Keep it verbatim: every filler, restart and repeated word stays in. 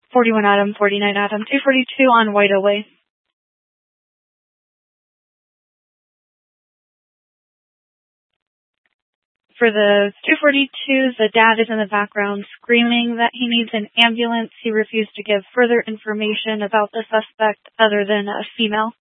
forty-one Adam, forty-nine Adam, two forty-two on White Away. For the two forty-twos, the dad is in the background screaming that he needs an ambulance. He refused to give further information about the suspect other than a female.